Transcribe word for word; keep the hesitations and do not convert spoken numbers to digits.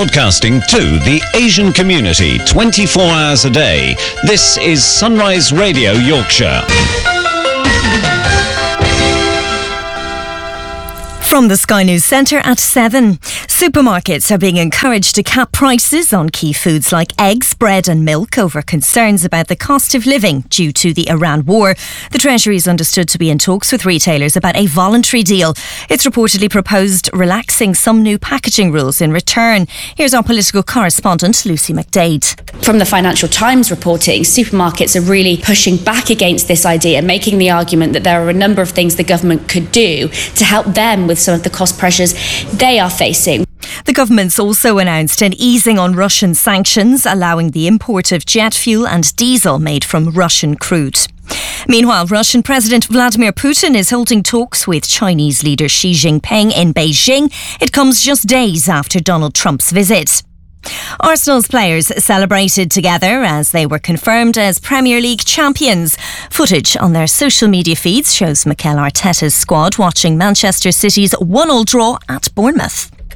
Broadcasting to the Asian community twenty-four hours a day. This is Sunrise Radio Yorkshire. From the Sky News Centre at seven. Supermarkets are being encouraged to cap prices on key foods like eggs, bread and milk over concerns about the cost of living due to the Iran war. The Treasury is understood to be in talks with retailers about a voluntary deal. It's reportedly proposed relaxing some new packaging rules in return. Here's our political correspondent, Lucy McDade. From the Financial Times reporting, supermarkets are really pushing back against this idea, making the argument that there are a number of things the government could do to help them with some of the cost pressures they are facing. The government's also announced an easing on Russian sanctions, allowing the import of jet fuel and diesel made from Russian crude. Meanwhile, Russian President Vladimir Putin is holding talks with Chinese leader Xi Jinping in Beijing. It comes just days after Donald Trump's visit. Arsenal's players celebrated together as they were confirmed as Premier League champions. Footage on their social media feeds shows Mikel Arteta's squad watching Manchester City's one all draw at Bournemouth.